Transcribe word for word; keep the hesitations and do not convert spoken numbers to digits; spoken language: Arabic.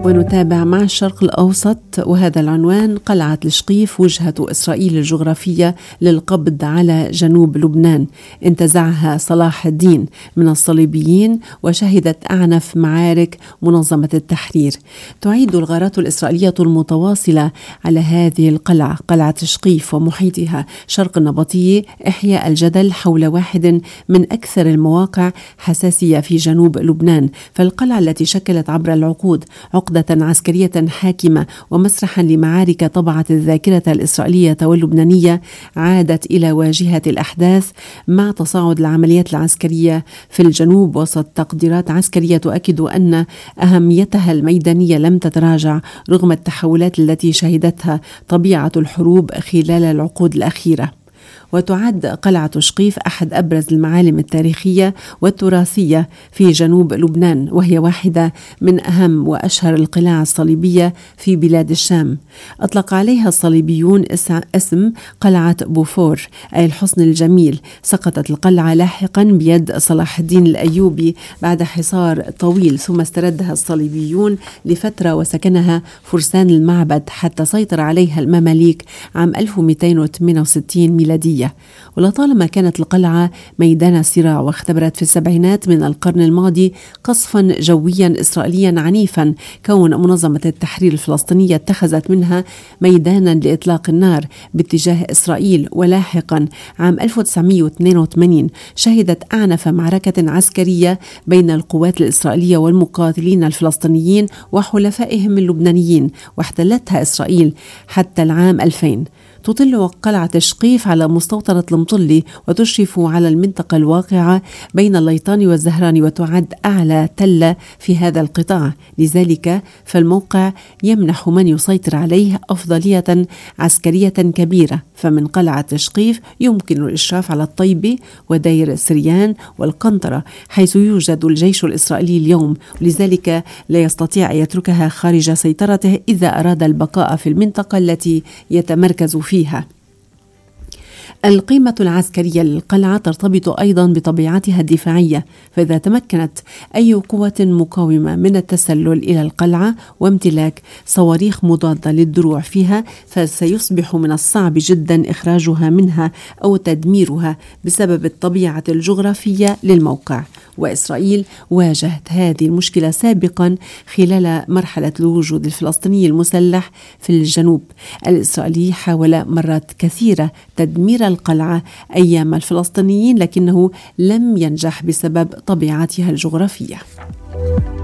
ونتابع مع الشرق الأوسط، وهذا العنوان: قلعة الشقيف وجهة إسرائيل الجغرافية للقبض على جنوب لبنان، انتزعها صلاح الدين من الصليبيين وشهدت أعنف معارك منظمة التحرير. تعيد الغارات الإسرائيلية المتواصلة على هذه القلعة، قلعة الشقيف ومحيطها شرق النبطية، إحياء الجدل حول واحد من أكثر المواقع حساسية في جنوب لبنان. فالقلعة التي شكلت عبر العقود عقدة عسكرية حاكمة ومسرحا لمعارك طبعت الذاكرة الإسرائيلية واللبنانية، عادت إلى واجهة الأحداث مع تصاعد العمليات العسكرية في الجنوب، وسط تقديرات عسكرية تؤكد أن أهميتها الميدانية لم تتراجع رغم التحولات التي شهدتها طبيعة الحروب خلال العقود الأخيرة. وتعد قلعة شقيف أحد أبرز المعالم التاريخية والتراثية في جنوب لبنان، وهي واحدة من أهم وأشهر القلاع الصليبية في بلاد الشام. أطلق عليها الصليبيون اسم قلعة بوفور، أي الحصن الجميل. سقطت القلعة لاحقا بيد صلاح الدين الأيوبي بعد حصار طويل، ثم استردها الصليبيون لفترة وسكنها فرسان المعبد حتى سيطر عليها المماليك عام ألف ومئتين وثمانية وستين ميلادية. ولطالما كانت القلعة ميدان صراع، واختبرت في السبعينات من القرن الماضي قصفا جويا إسرائيليا عنيفا، كون منظمة التحرير الفلسطينية اتخذت منها ميدانا لإطلاق النار باتجاه إسرائيل. ولاحقا عام ألف وتسعمئة واثنين وثمانين شهدت أعنف معركة عسكرية بين القوات الإسرائيلية والمقاتلين الفلسطينيين وحلفائهم اللبنانيين، واحتلتها إسرائيل حتى العام ألفين. تطل قلعة شقيف على مستوطنة المطلي وتشرف على المنطقة الواقعة بين الليطان والزهران، وتعد أعلى تلة في هذا القطاع. لذلك فالموقع يمنح من يسيطر عليه أفضلية عسكرية كبيرة. فمن قلعة شقيف يمكن الإشراف على الطيبة ودير سريان والقنطرة، حيث يوجد الجيش الإسرائيلي اليوم، ولذلك لا يستطيع أن يتركها خارج سيطرته إذا أراد البقاء في المنطقة التي يتمركز فيها. القيمة العسكرية للقلعة ترتبط أيضا بطبيعتها الدفاعية، فإذا تمكنت أي قوة مقاومة من التسلل إلى القلعة وامتلاك صواريخ مضادة للدروع فيها، فسيصبح من الصعب جدا إخراجها منها أو تدميرها بسبب الطبيعة الجغرافية للموقع. وإسرائيل واجهت هذه المشكلة سابقا خلال مرحلة الوجود الفلسطيني المسلح في الجنوب. الإسرائيلي حاول مرات كثيرة تدمير القلعة أيام الفلسطينيين، لكنه لم ينجح بسبب طبيعتها الجغرافية.